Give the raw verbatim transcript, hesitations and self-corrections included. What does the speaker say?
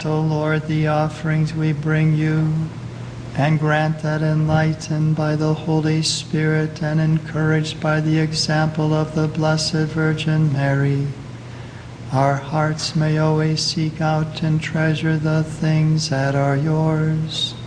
Accept, O Lord, the offerings we bring you, and grant that, enlightened by the Holy Spirit and encouraged by the example of the Blessed Virgin Mary, our hearts may always seek out and treasure the things that are yours.